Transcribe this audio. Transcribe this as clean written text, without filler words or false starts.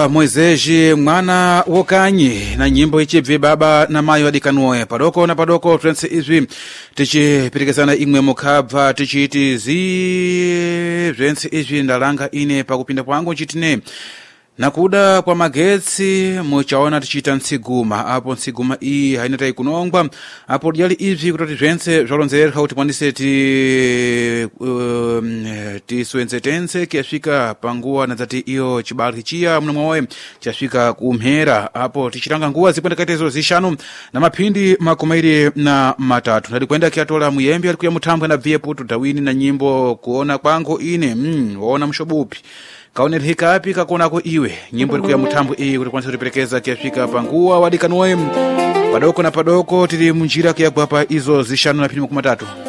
wa Moiseji mwana wokanyi na nyimbo ichibve baba na mayo adikanuwe padoko na padoko trense izvi tichipirikisana imwe mukhabva tichiti zvense izvi ndalanga ine pakupinda kwangu chitine nakuda kwa magetsi muchaona tichita nsiguma apo nsiguma iyi hainata ikunongwa apo dyali izvi kutoti zvense zvalonzereka kuti kwandise tiswenzetense kiyasvika panguwa nadzati iyo chibali chiya muna mwawe chasvika kumhera apo tichitanga nguwa zipwendekatezo zishanu na maphindi makumairi na matatu ndali kwenda kiyatola muyembe ali kuya muthambwe na bviye putu dawini na nyimbo kuona kwangu ine waona mshobupi kaone hikapi kakonako iwe nyimbo ilikuya muthambwe iyi kuti kwanisa kutiperekeza kiyasvika panguwa wadikanuwe padoko na padoko tili munjira kiyagwapa izo zishanu na phindi makumatatu